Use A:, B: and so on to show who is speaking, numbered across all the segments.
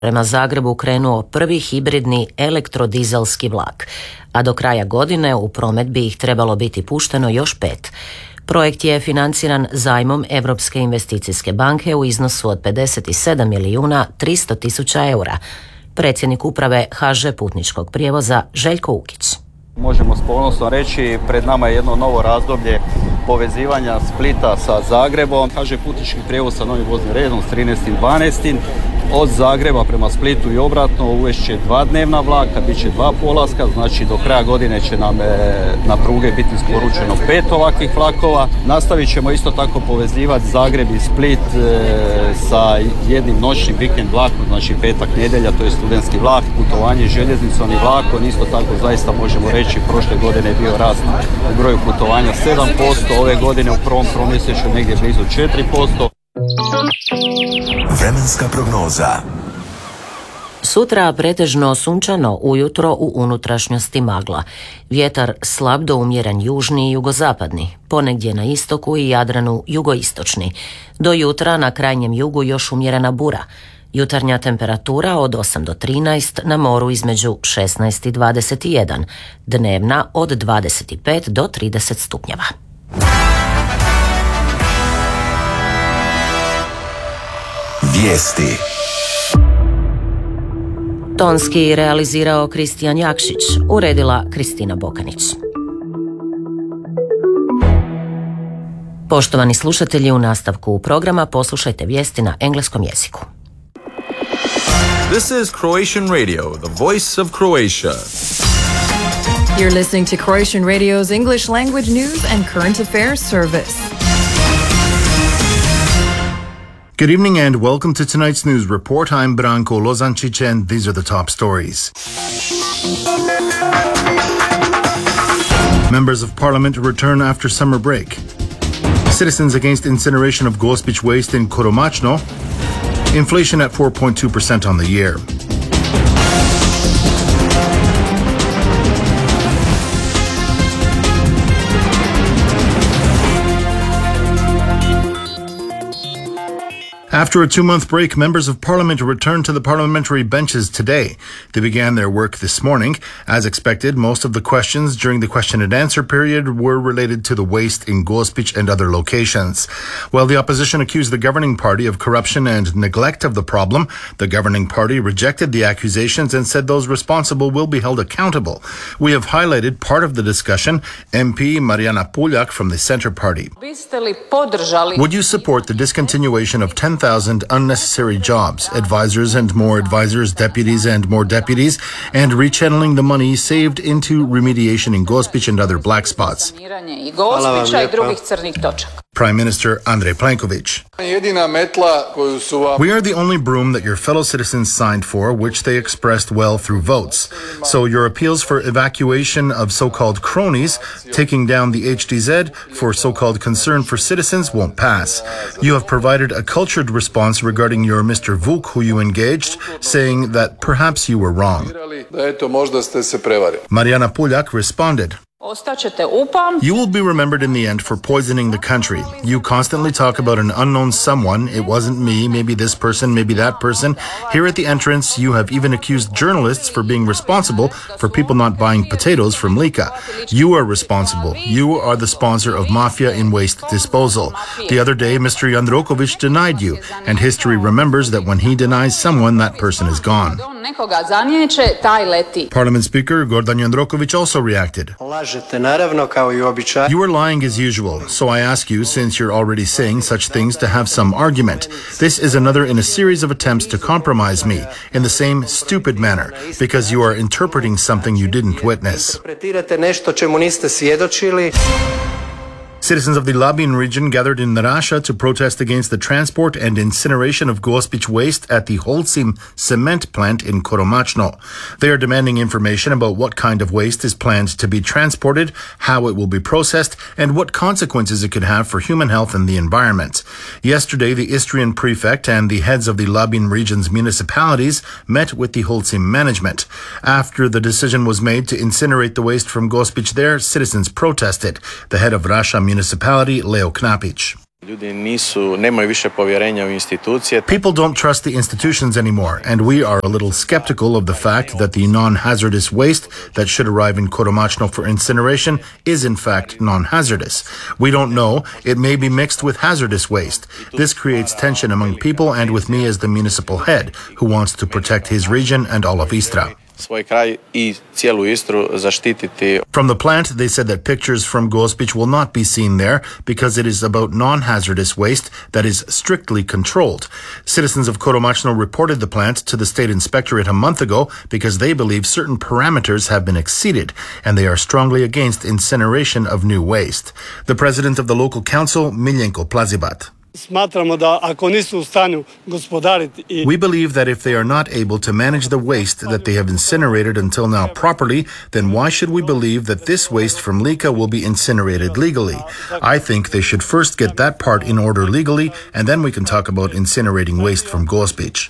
A: prema Zagrebu krenuo prvi hibridni elektrodizelski vlak, a do kraja godine u promet bi ih trebalo biti pušteno još 5. Projekt je financiran zajmom Europske investicijske banke u iznosu od 57 milijuna 300 tisuća eura. Predsjednik uprave HŽ putničkog prijevoza Željko Ukić.
B: Možemo s ponosom reći, pred nama je jedno novo razdoblje povezivanja Splita sa Zagrebom. HŽ putnički prijevoz sa novim voznim redom s 13.12. od Zagreba prema Splitu i obratno uvešće 2 dnevna vlaka, bit će 2 polaska, znači do kraja godine će nam na pruge biti isporučeno 5 ovakvih vlakova. Nastavit ćemo isto tako povezivati Zagreb i Split sa jednim noćnim vikend vlakom, znači petak, nedjelja, to je studentski vlak, putovanje željeznicom i vlakom. Isto tako zaista možemo reći, prošle godine je bio rast u broju putovanja 7%, ove godine u prvom tromjesečju negdje blizu 4%.
C: Vremenska prognoza.
A: Sutra pretežno sunčano, ujutro u unutrašnjosti magla. Vjetar slab do umjeren južni i jugozapadni, ponegdje na istoku i Jadranu jugoistočni. Do jutra na krajnjem jugu još umjerena bura. Jutarnja temperatura od 8 do 13, na moru između 16 i 21, dnevna od 25 do 30 stupnjeva.
C: Vijesti.
A: Tonski realizirao Kristijan Jakšić, uredila Kristina Bokanić. Poštovani slušatelji, u nastavku programa poslušajte vijesti na engleskom jeziku.
D: This is Croatian Radio, the voice of Croatia.
E: You're listening to Croatian Radio's English language news and current affairs service.
F: Good evening and welcome to tonight's news report. I'm Branko Lozančić and these are the top stories. Members of Parliament return after summer break. Citizens against incineration of Gospić waste in Koromačno. Inflation at 4.2% on the year. After a 2-month break, members of Parliament returned to the parliamentary benches today. They began their work this morning. As expected, most of the questions during the question and answer period were related to the waste in Gospić and other locations. While the opposition accused the governing party of corruption and neglect of the problem, the governing party rejected the accusations and said those responsible will be held accountable. We have highlighted part of the discussion. MP Marijana Puljak from the Centre Party. Would you support the discontinuation of 10,000 unnecessary jobs, advisors and more advisors, deputies and more deputies, and rechanneling the money saved into remediation in Gospić and other black spots? Prime Minister Andrej Plenković. We are the only broom that your fellow citizens signed for, which they expressed well through votes. So your appeals for evacuation of so-called cronies, taking down the HDZ for so-called concern for citizens won't pass. You have provided a cultured response regarding your Mr. Vuk, who you engaged, saying that perhaps you were wrong. Marijana Puljak responded. You will be remembered in the end for poisoning the country. You constantly talk about an unknown someone. It wasn't me, maybe this person, maybe that person. Here at the entrance, you have even accused journalists for being responsible for people not buying potatoes from Lika. You are responsible. You are the sponsor of mafia in waste disposal. The other day, Mr. Jandroković denied you, and history remembers that when he denies someone, that person is gone. Parliament Speaker Gordan Jandroković also reacted. You are lying as usual, so I ask you, since you're already saying such things, to have some argument. This is another in a series of attempts to compromise me in the same stupid manner, because you are interpreting something you didn't witness. Citizens of the Labin region gathered in Rasha to protest against the transport and incineration of Gospić waste at the Holcim cement plant in Koromačno. They are demanding information about what kind of waste is planned to be transported, how it will be processed, and what consequences it could have for human health and the environment. Yesterday, the Istrian prefect and the heads of the Labin region's municipalities met with the Holcim management. After the decision was made to incinerate the waste from Gospić there, citizens protested. The head of Rasha municipality, Leo Knapić. People don't trust the institutions anymore, and we are a little skeptical of the fact that the non-hazardous waste that should arrive in Koromachno for incineration is in fact non-hazardous. We don't know. It may be mixed with hazardous waste. This creates tension among people and with me as the municipal head, who wants to protect his region and all of Istra. From the plant, they said that pictures from Gospić will not be seen there because it is about non-hazardous waste that is strictly controlled. Citizens of Koromachno reported the plant to the state inspectorate a month ago because they believe certain parameters have been exceeded, and they are strongly against incineration of new waste. The president of the local council, Miljenko Plazibat.
C: We believe
F: that if they are not able to manage the waste that they have incinerated until now properly, then why should we believe that this waste from Lika will be incinerated legally? I think they should first get that part in order legally, and then we can talk about incinerating waste from Gospić.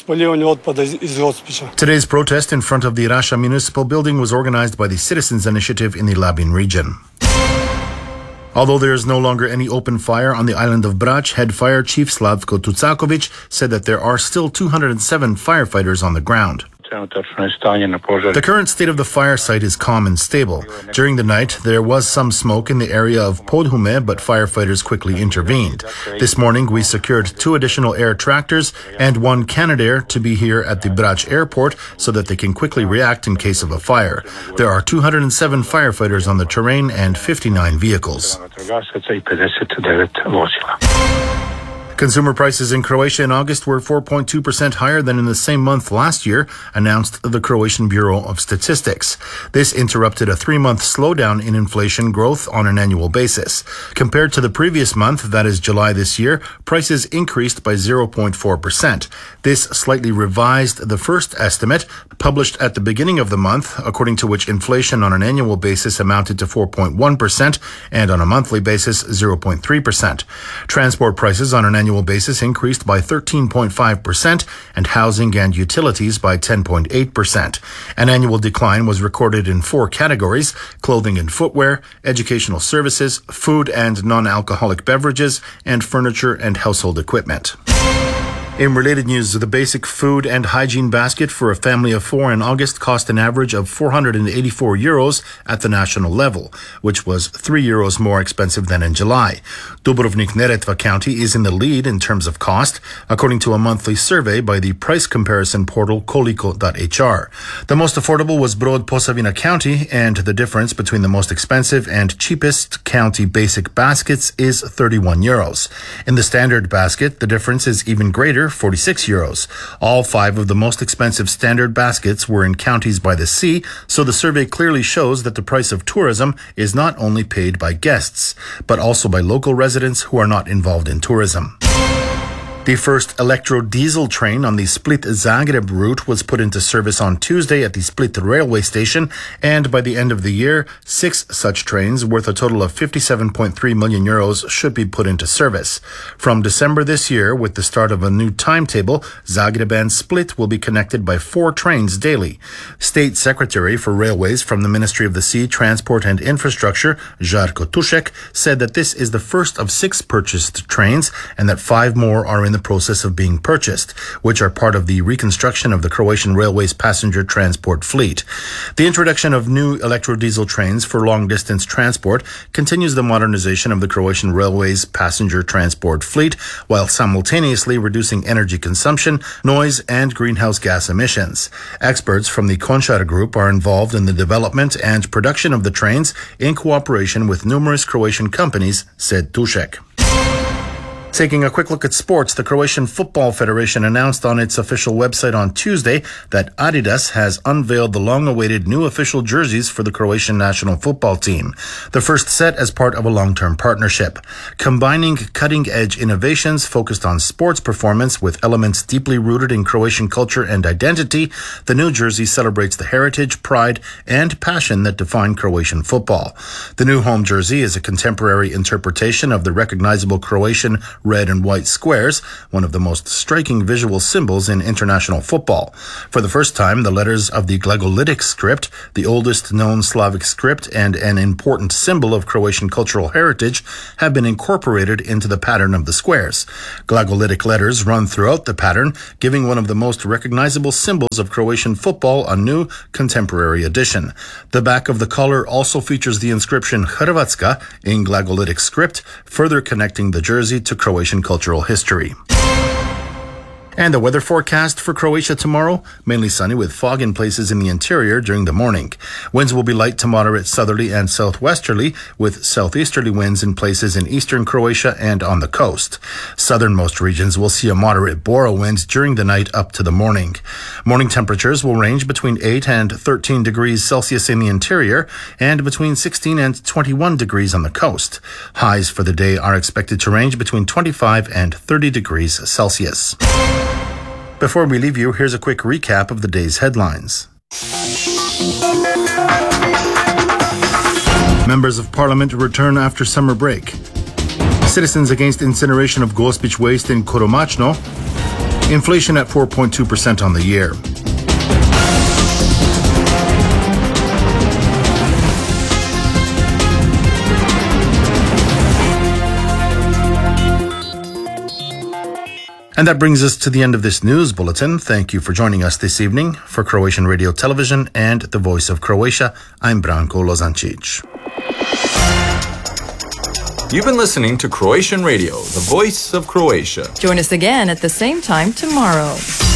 F: Today's protest in front of the Rasha Municipal Building was organized by the Citizens Initiative in the Labin region. Although there is no longer any open fire on the island of Brač, head fire chief Slavko Tucakovic said that there are still 207 firefighters on the ground. The current state of the fire site is calm and stable. During the night, there was some smoke in the area of Podhume, but firefighters quickly intervened. This morning, we secured 2 additional air tractors and 1 Canadair to be here at the Brač airport so that they can quickly react in case of a fire. There are 207 firefighters on the terrain and 59 vehicles. Consumer prices in Croatia in August were 4.2% higher than in the same month last year, announced the Croatian Bureau of Statistics. This interrupted a 3-month slowdown in inflation growth on an annual basis. Compared to the previous month, that is July this year, prices increased by 0.4%. This slightly revised the first estimate, published at the beginning of the month, according to which inflation on an annual basis amounted to 4.1% and on a monthly basis 0.3%. Transport prices on an annual basis increased by 13.5% and housing and utilities by 10.8%. An annual decline was recorded in 4 categories: clothing and footwear, educational services, food and non-alcoholic beverages, and furniture and household equipment. In related news, the basic food and hygiene basket for a family of 4 in August cost an average of €484 at the national level, which was €3 more expensive than in July. Dubrovnik-Neretva County is in the lead in terms of cost, according to a monthly survey by the price comparison portal koliko.hr. The most affordable was Brod Posavina County, and the difference between the most expensive and cheapest county basic baskets is €31. In the standard basket, the difference is even greater, €46. All 5 of the most expensive standard baskets were in counties by the sea, so the survey clearly shows that the price of tourism is not only paid by guests, but also by local residents who are not involved in tourism. The first electro-diesel train on the Split-Zagreb route was put into service on Tuesday at the Split railway station, and by the end of the year, 6 such trains worth a total of €57.3 million should be put into service. From December this year, with the start of a new timetable, Zagreb and Split will be connected by 4 trains daily. State Secretary for Railways from the Ministry of the Sea, Transport and Infrastructure, Žarko Tušek, said that this is the first of 6 purchased trains and that 5 more are in the process of being purchased, which are part of the reconstruction of the Croatian Railways passenger transport fleet. The introduction of new electro-diesel trains for long-distance transport continues the modernization of the Croatian Railways passenger transport fleet, while simultaneously reducing energy consumption, noise, and greenhouse gas emissions. Experts from the Končar Group are involved in the development and production of the trains in cooperation with numerous Croatian companies, said Tušek. Taking a quick look at sports, the Croatian Football Federation announced on its official website on Tuesday that Adidas has unveiled the long-awaited new official jerseys for the Croatian national football team, the first set as part of a long-term partnership. Combining cutting-edge innovations focused on sports performance with elements deeply rooted in Croatian culture and identity, the new jersey celebrates the heritage, pride, and passion that define Croatian football. The new home jersey is a contemporary interpretation of the recognizable Croatian red and white squares, one of the most striking visual symbols in international football. For the first time, the letters of the Glagolitic script, the oldest known Slavic script and an important symbol of Croatian cultural heritage, have been incorporated into the pattern of the squares. Glagolitic letters run throughout the pattern, giving one of the most recognizable symbols of Croatian football a new contemporary addition. The back of the collar also features the inscription Hrvatska in Glagolitic script, further connecting the jersey to Croatian cultural history. And the weather forecast for Croatia tomorrow, mainly sunny with fog in places in the interior during the morning. Winds will be light to moderate southerly and southwesterly, with southeasterly winds in places in eastern Croatia and on the coast. Southernmost regions will see a moderate Bora wind during the night up to the morning. Morning temperatures will range between 8 and 13 degrees Celsius in the interior and between 16 and 21 degrees on the coast. Highs for the day are expected to range between 25 and 30 degrees Celsius. Before we leave you, here's a quick recap of the day's headlines. Members of Parliament return after summer break. Citizens against incineration of Gospić waste in Koromačno. Inflation at 4.2% on the year. And that brings us to the end of this news bulletin. Thank you for joining us this evening. For Croatian Radio Television and the Voice of Croatia, I'm Branko Lozancic.
D: You've been listening to Croatian Radio, the Voice of Croatia.
E: Join us again at the same time tomorrow.